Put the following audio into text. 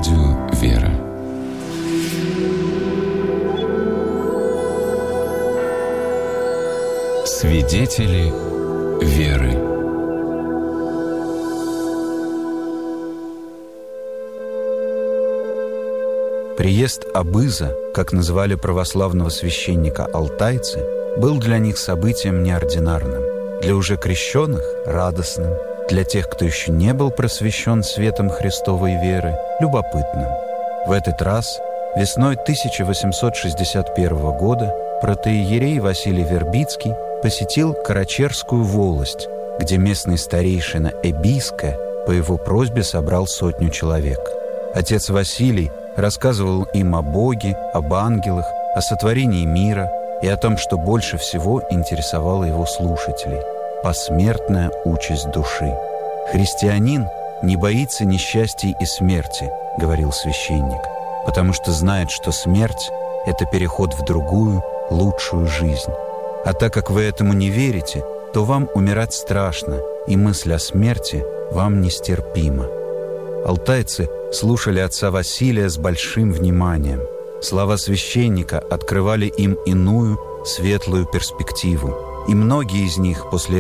Радио «Вера». Свидетели веры. Приезд Абыза, как называли православного священника алтайцы, был для них событием неординарным, для уже крещенных – радостным, для тех, кто еще не был просвещен светом Христовой веры – любопытным. В этот раз, весной 1861 года, протоиерей Василий Вербицкий посетил Карачерскую волость, где местный старейшина Эбиска по его просьбе собрал 100 человек. Отец Василий рассказывал им о Боге, об ангелах, о сотворении мира и о том, что больше всего интересовало его слушателей – посмертная участь души. «Христианин не боится несчастий и смерти», – говорил священник, «потому что знает, что смерть – это переход в другую, лучшую жизнь. А так как вы этому не верите, то вам умирать страшно, и мысль о смерти вам нестерпима». Алтайцы слушали отца Василия с большим вниманием. Слова священника открывали им иную, светлую перспективу, и многие из них после